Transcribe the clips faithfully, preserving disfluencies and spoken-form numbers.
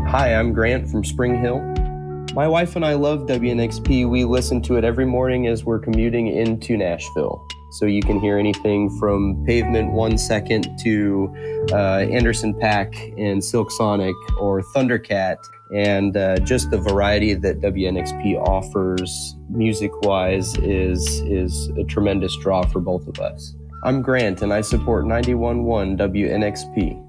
Hi, I'm Grant from Spring Hill. My wife and I love W N X P. We listen to it every morning as we're commuting into Nashville. So you can hear anything from Pavement One Second to uh, Anderson .Paak and Silk Sonic or Thundercat, and uh, just the variety that W N X P offers music-wise is, is a tremendous draw for both of us. I'm Grant, and I support ninety-one point one W N X P.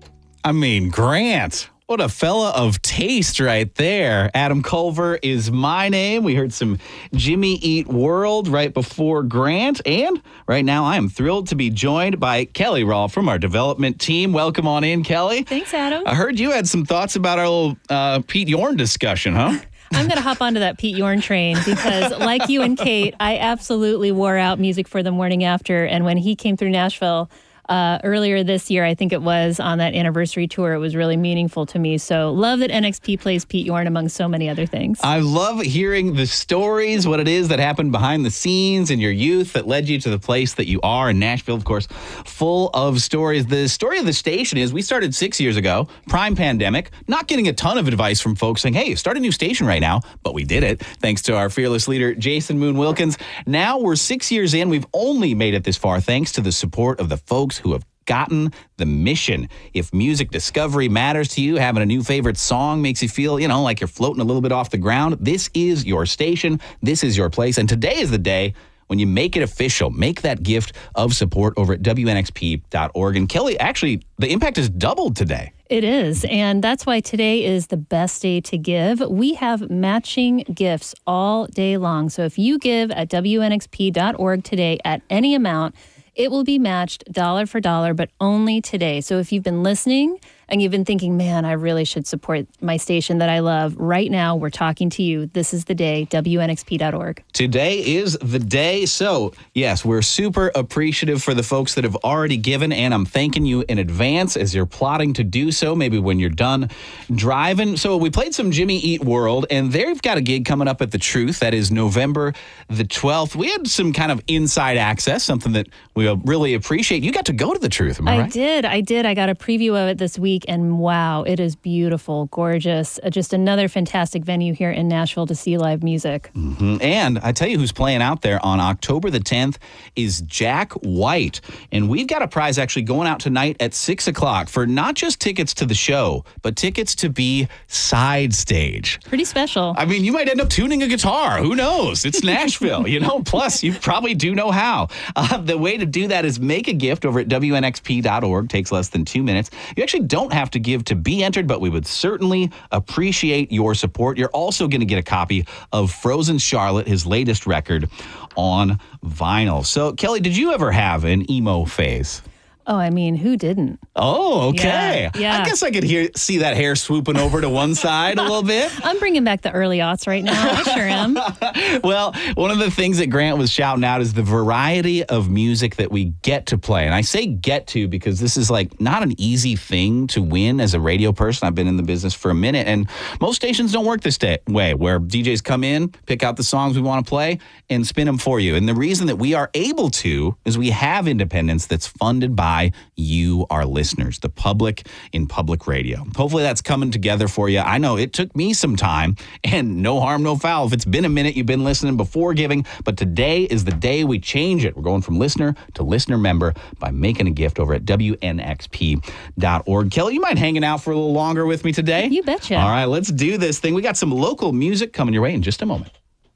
I mean, Grant, what a fella of taste right there. Adam Culver is my name. We heard some Jimmy Eat World right before Grant. And right now I am thrilled to be joined by Kelly Rawl from our development team. Welcome on in, Kelly. Thanks, Adam. I heard you had some thoughts about our little uh, Pete Yorn discussion, huh? I'm going to hop onto that Pete Yorn train because like you and Kate, I absolutely wore out Music for the Morning After. And when he came through Nashville Uh, earlier this year, I think it was, on that anniversary tour, it was really meaningful to me. So love that N X P plays Pete Yorn among so many other things. I love hearing the stories, what it is that happened behind the scenes in your youth that led you to the place that you are in Nashville, of course, full of stories. The story of the station is we started six years ago, prime pandemic, not getting a ton of advice from folks saying, hey, start a new station right now, but we did it thanks to our fearless leader, Jason Moon Wilkins. Now we're six years in. We've only made it this far thanks to the support of the folks who have gotten the mission. If music discovery matters to you, having a new favorite song makes you feel, you know, like you're floating a little bit off the ground, this is your station. This is your place. And today is the day when you make it official. Make that gift of support over at W N X P dot org. And Kelly, actually, the impact has doubled today. It is, and that's why today is the best day to give. We have matching gifts all day long. So if you give at W N X P dot org today at any amount, it will be matched dollar for dollar, but only today. So if you've been listening and you've been thinking, man, I really should support my station that I love, right now we're talking to you. This is the day, W N X P dot org. Today is the day. So, yes, we're super appreciative for the folks that have already given, and I'm thanking you in advance as you're plotting to do so, maybe when you're done driving. So we played some Jimmy Eat World, and they've got a gig coming up at The Truth. That is November the twelfth. We had some kind of inside access, something that we really appreciate. You got to go to The Truth, am I, I right? did. I did. I got a preview of it this week. And wow, it is beautiful, gorgeous. Uh, just another fantastic venue here in Nashville to see live music. Mm-hmm. And I tell you who's playing out there on October the tenth is Jack White. And we've got a prize actually going out tonight at six o'clock for not just tickets to the show, but tickets to be side stage. Pretty special. I mean, you might end up tuning a guitar. Who knows? It's Nashville, you know? Plus, you probably do know how. Uh, the way to do that is make a gift over at W N X P dot org. Takes less than two minutes. You actually don't have to give to be entered, but we would certainly appreciate your support. You're also going to get a copy of Frozen Charlotte, his latest record, on vinyl. So, Kelly, did you ever have an emo phase? Oh, I mean, who didn't? Oh, okay. Yeah, yeah. I guess I could hear see that hair swooping over to one side a little bit. I'm bringing back the early aughts right now. I sure am. Well, one of the things that Grant was shouting out is the variety of music that we get to play. And I say get to because this is like not an easy thing to win as a radio person. I've been in the business for a minute, and most stations don't work this day, way, where D Js come in, pick out the songs we want to play, and spin them for you. And the reason that we are able to is we have independence that's funded by you, our listeners, the public in public radio. Hopefully that's coming together for you. I know it took me some time, and no harm, no foul. If it's been a minute, you've been listening before giving, but today is the day we change it. We're going from listener to listener member by making a gift over at W N X P dot org. Kelly, you mind hanging out for a little longer with me today? You betcha. All right, let's do this thing. We got some local music coming your way in just a moment.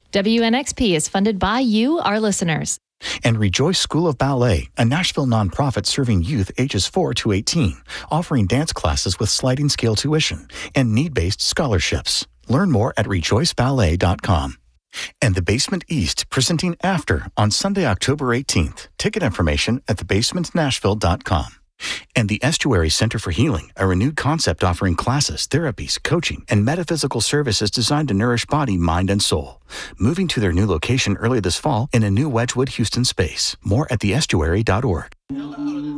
W N X P is funded by you, our listeners. And Rejoice School of Ballet, a Nashville nonprofit serving youth ages four to eighteen, offering dance classes with sliding scale tuition and need-based scholarships. Learn more at rejoice ballet dot com. And The Basement East, presenting After on Sunday, October eighteenth. Ticket information at the basement nashville dot com. And the Estuary Center for Healing, a renewed concept offering classes, therapies, coaching, and metaphysical services designed to nourish body, mind, and soul. Moving to their new location early this fall in a new Wedgwood, Houston space. More at the estuary dot org.